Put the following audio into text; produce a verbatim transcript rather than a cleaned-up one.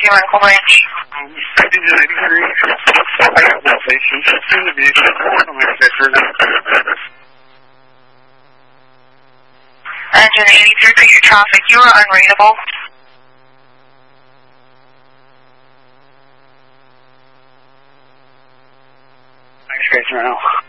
Michael Branch. Um, fifty ninety-three. I got no patience. Soon to be. I'm excited. Engine eighty-three, for your traffic, you are unreadable. Thanks, guys, right now.